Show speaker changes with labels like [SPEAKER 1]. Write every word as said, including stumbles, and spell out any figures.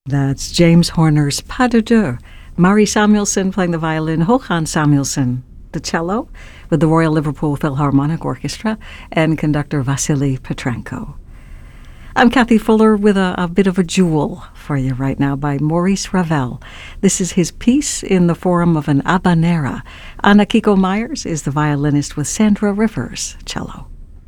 [SPEAKER 1] That's James Horner's Pas de Deux. Mari Samuelson playing the violin, Håkan Samuelson the cello, with the Royal Liverpool Philharmonic Orchestra, and conductor Vasily Petrenko. I'm Kathy Fuller with a, a bit of a jewel for you right now by Maurice Ravel. This is his piece in the form of an habanera. Anna Kiko Myers is the violinist with Sandra Rivers, cello.